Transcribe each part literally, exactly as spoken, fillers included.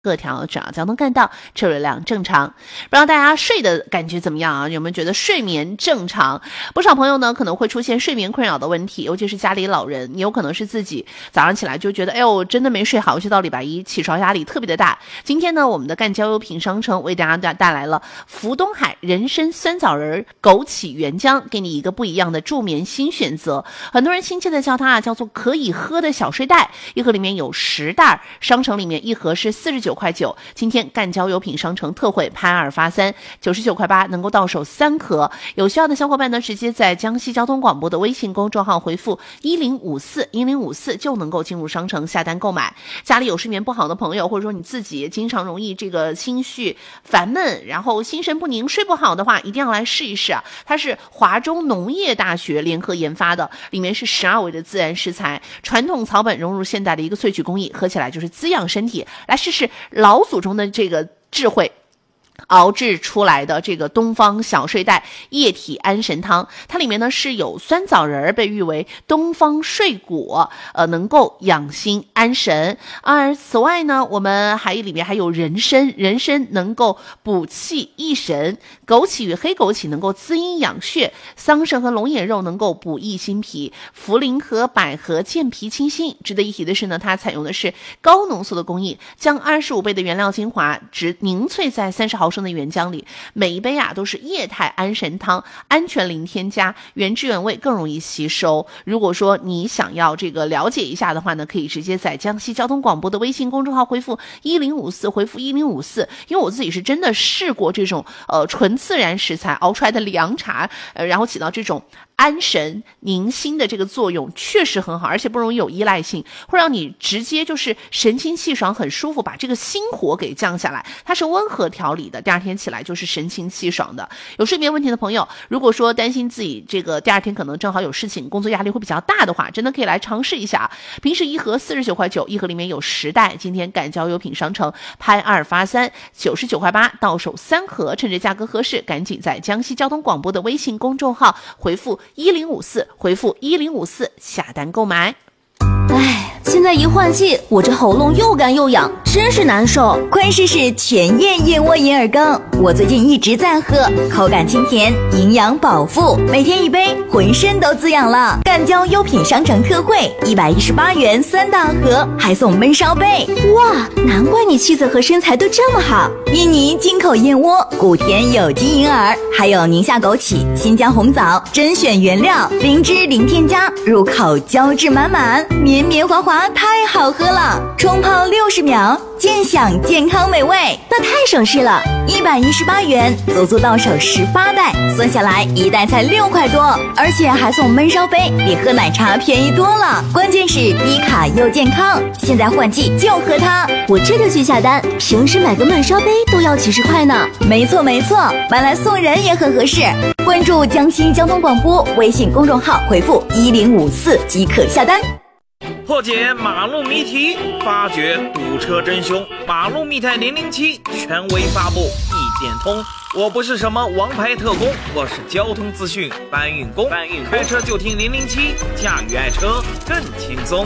各条主要交通干道车流量正常。不知道大家睡的感觉怎么样啊？有没有觉得睡眠正常？不少朋友呢可能会出现睡眠困扰的问题，尤其是家里老人，也有可能是自己早上起来就觉得哎呦真的没睡好，尤其到礼拜一起床压力特别的大。今天呢我们的赣交优品商城为大家带带来了福东海人参酸枣仁枸杞原浆，给你一个不一样的助眠新选择。很多人亲切的叫它啊叫做可以喝的小睡袋，一盒里面有十袋，商城里面一盒是四十九块九，今天赣交优品商城特惠拍二发三，九十九块八能够到手三盒。有需要的小伙伴呢，直接在江西交通广播的微信公众号回复一零五四一零五四就能够进入商城下单购买。家里有睡眠不好的朋友，或者说你自己经常容易这个心绪烦闷，然后心神不宁睡不好的话，一定要来试一试啊！它是华中农业大学联合研发的，里面是十二味的自然食材，传统草本融入现代的一个萃取工艺，喝起来就是滋养身体。来试试老祖宗的这个智慧熬制出来的这个东方小睡袋液体安神汤，它里面呢是有酸枣仁，被誉为东方睡果，呃，能够养心安神。而此外呢，我们还里面还有人参，人参能够补气益神，枸杞与黑枸杞能够滋阴养血，桑葚和龙眼肉能够补益心脾，茯苓和百合健脾清心。值得一提的是呢，它采用的是高浓缩的工艺，将二十五倍的原料精华只凝萃在三十毫升的原浆里，每一杯啊都是液态安神汤，安全零添加，原汁原味，更容易吸收。如果说你想要这个了解一下的话呢，可以直接在江西交通广播的微信公众号回复一零五四，回复一零五四。因为我自己是真的试过这种呃纯自然食材熬出来的凉茶，呃，然后起到这种安神宁心的这个作用，确实很好，而且不容易有依赖性，会让你直接就是神清气爽，很舒服，把这个心火给降下来。它是温和调理的，第二天起来就是神清气爽的。有睡眠问题的朋友，如果说担心自己这个第二天可能正好有事情，工作压力会比较大的话，真的可以来尝试一下。平时一盒四十九块九，一盒里面有十袋，今天赣交优品商城拍二发三，九十九块八到手三盒，趁着价格合适，赶紧在江西交通广播的微信公众号回复一零五四，回复一零五四下单购买。 唉，现在一换季，我这喉咙又干又痒，真是难受。 快试试全燕燕窝银耳羹，我最近一直在喝，口感清甜，营养饱腹，每天一杯，浑身都滋养了。赣交优品商城特惠，一百一十八元三大盒，还送焖烧杯。 哇，难怪你气色和身材都这么好。 印尼进口燕窝，古田有机银耳，还有宁夏枸杞、新疆红枣，甄选原料，零脂零添加，入口胶质满满，绵绵滑滑，太好喝了！冲泡六十秒，健享健康美味， 那太省事了。 一百一十八元，足足到手十八袋，算下来一袋才六块多，而且还送焖烧杯，比喝奶茶便宜多了。关键是低卡又健康，现在换季就喝它。 我这就去下单，平时买个焖烧杯都要几十块呢。 没错没错，买来送人也很合适。关注江西交通广播微信公众号，回复一零五四即可下单。 破解马路谜题，发掘堵车真凶。马路密探零零七权威发布，一点通。我不是什么王牌特工，我是交通资讯搬运工。搬运开车就听零零七，驾驭爱车更轻松。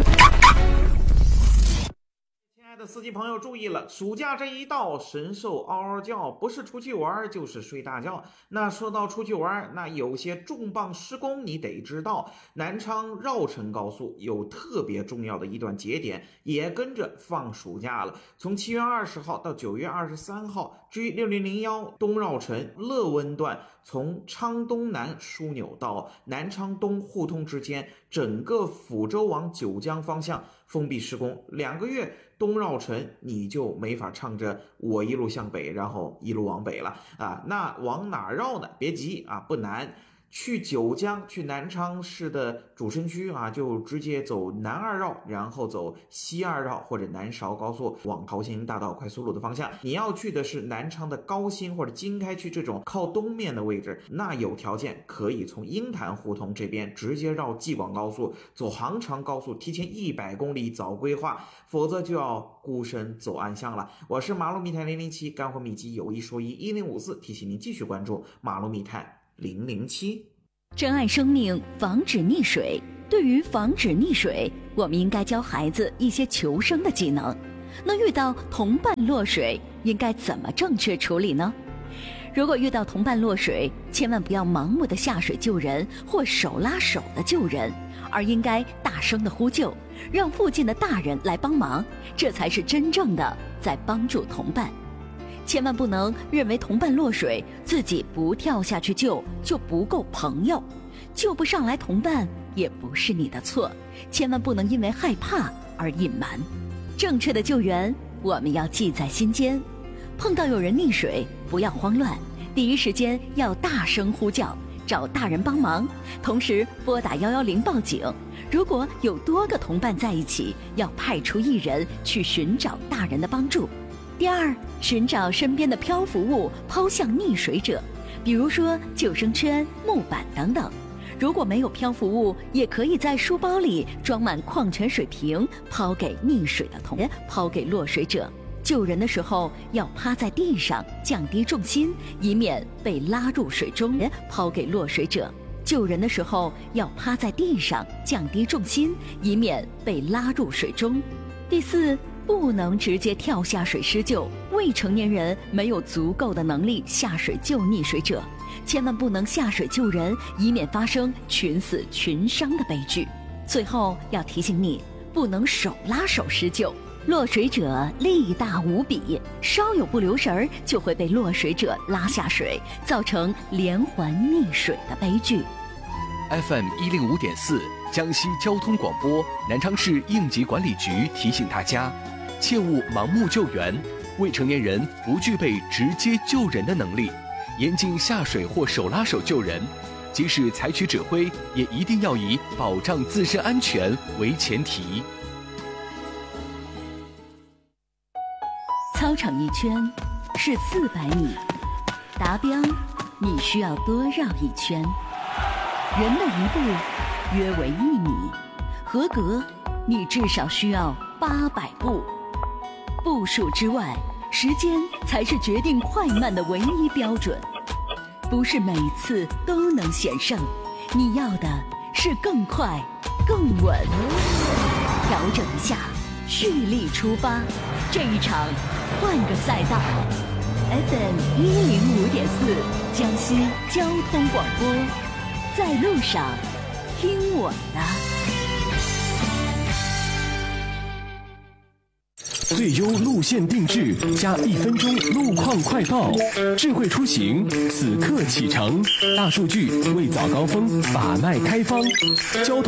司机朋友注意了，暑假这一到，神兽嗷嗷叫，不是出去玩就是睡大觉。那说到出去玩，那有些重磅施工你得知道。南昌绕城高速有特别重要的一段节点，也跟着放暑假了。从七月二十号到九月二十三号，G 六零零一东绕城乐温段，从昌东南枢纽到南昌东互通之间，整个抚州往九江方向封闭施工，两个月东绕城你就没法唱着我一路向北，然后一路往北了啊！那往哪绕呢？别急啊，不难。去九江，去南昌市的主城区啊，就直接走南二绕，然后走西二绕或者南韶高速往桃兴大道快速路的方向。你要去的是南昌的高新或者经开区这种靠东面的位置，那有条件可以从鹰潭胡同这边直接绕济广高速，走杭长高速，提前一百公里早规划，否则就要孤身走暗巷了。我是马路密探零零七，干货秘籍有一说一，一零五四提醒您继续关注马路密探零零七。 珍爱生命，防止溺水。对于防止溺水，我们应该教孩子一些求生的技能。 那遇到同伴落水，应该怎么正确处理呢？如果遇到同伴落水，千万不要盲目的下水救人或手拉手的救人，而应该大声的呼救，让附近的大人来帮忙，这才是真正的在帮助同伴。千万不能认为同伴落水，自己不跳下去救就不够朋友，救不上来同伴也不是你的错，千万不能因为害怕而隐瞒。正确的救援我们要记在心间，碰到有人溺水不要慌乱，第一时间要大声呼叫，找大人帮忙，同时拨打一一零报警。如果有多个同伴在一起，要派出一人去寻找大人的帮助。第二，寻找身边的漂浮物抛向溺水者，比如说救生圈、木板等等。如果没有漂浮物，也可以在书包里装满矿泉水瓶，抛给溺水的同抛给落水者。救人的时候要趴在地上，降低重心，以免被拉入水中。抛给落水者。救人的时候要趴在地上，降低重心，以免被拉入水中。第四，不能直接跳下水施救，未成年人没有足够的能力下水救溺水者，千万不能下水救人，以免发生群死群伤的悲剧。最后要提醒你，不能手拉手施救，落水者力大无比，稍有不留神儿就会被落水者拉下水，造成连环溺水的悲剧。 F M 一零五点四江西交通广播南昌市应急管理局提醒大家，切勿盲目救援，未成年人不具备直接救人的能力，严禁下水或手拉手救人。即使采取指挥，也一定要以保障自身安全为前提。 操场一圈是四百米，达标你需要多绕一圈。人的一步约为一米，合格你至少需要八百步。步数之外，时间才是决定快慢的唯一标准。不是每次都能险胜，你要的是更快更稳。调整一下，蓄力出发，这一场换个赛道。 F M 一零五点四江西交通广播，在路上听我的。 最优路线定制加一分钟路况快报，智慧出行此刻启程，大数据为早高峰把脉开方，交通。